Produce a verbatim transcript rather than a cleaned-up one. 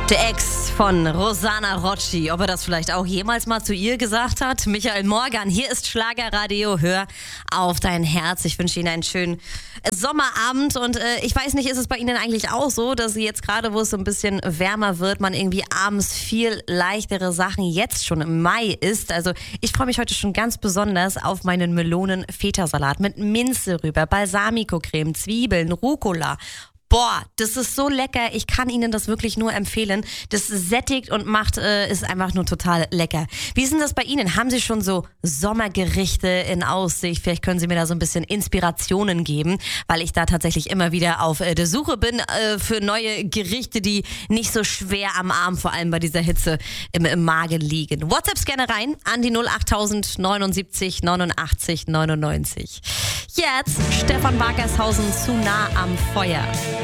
Der Ex von Rosanna Rocci, ob er das vielleicht auch jemals mal zu ihr gesagt hat? Michael Morgan, hier ist Schlagerradio, hör auf dein Herz. Ich wünsche Ihnen einen schönen Sommerabend und äh, ich weiß nicht, ist es bei Ihnen eigentlich auch so, dass Sie jetzt gerade, wo es so ein bisschen wärmer wird, man irgendwie abends viel leichtere Sachen jetzt schon im Mai isst? Also ich freue mich heute schon ganz besonders auf meinen Melonen-Feta-Salat mit Minze rüber, Balsamico-Creme, Zwiebeln, Rucola. Boah, das ist so lecker. Ich kann Ihnen das wirklich nur empfehlen. Das sättigt und macht, äh, ist einfach nur total lecker. Wie ist denn das bei Ihnen? Haben Sie schon so Sommergerichte in Aussicht? Vielleicht können Sie mir da so ein bisschen Inspirationen geben, weil ich da tatsächlich immer wieder auf äh, der Suche bin äh, für neue Gerichte, die nicht so schwer am Arm, vor allem bei dieser Hitze, im, im Magen liegen. WhatsApps gerne rein an die null acht tausend neunundsiebzig neunundachtzig neunundneunzig. Jetzt Stefan Barkershausen, zu nah am Feuer.